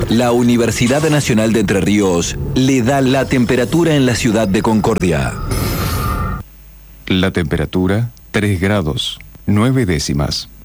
La Universidad Nacional de Entre Ríos le da la temperatura en la ciudad de Concordia. La temperatura, 3 grados, 9 décimas.